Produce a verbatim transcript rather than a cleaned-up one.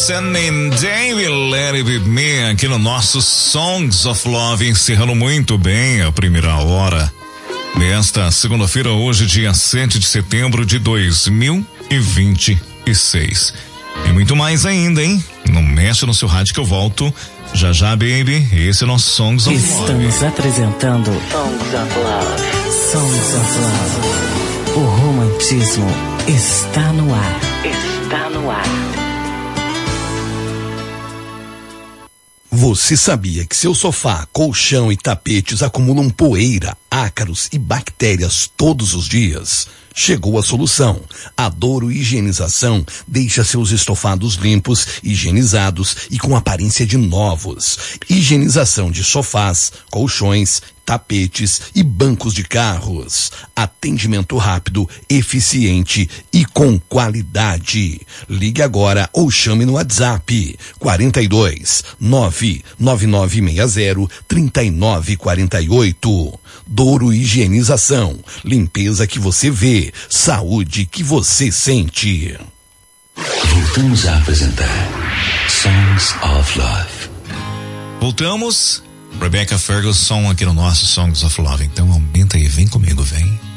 Sunny Day, Let It Be Me, aqui no nosso Songs of Love, encerrando muito bem a primeira hora nesta segunda-feira, hoje, dia sete de setembro de dois mil e vinte e seis. E muito mais ainda, hein? Não mexe no seu rádio que eu volto já já, baby. Esse é o nosso Songs of Love. Estamos apresentando Songs of Love. Songs of Love. O romantismo está no ar. Está no ar. Você sabia que seu sofá, colchão e tapetes acumulam poeira, ácaros e bactérias todos os dias? Chegou a solução. A Douro Higienização deixa seus estofados limpos, higienizados e com aparência de novos. Higienização de sofás, colchões, tapetes e bancos de carros. Atendimento rápido, eficiente e com qualidade. Ligue agora ou chame no WhatsApp quarenta e dois, nove nove nove seis zero, três nove quatro oito. Douro Higienização. Limpeza que você vê, saúde que você sente. Voltamos a apresentar Songs of Love. Voltamos. Rebecca Ferguson aqui no nosso Songs of Love. Então aumenta aí, vem comigo, vem.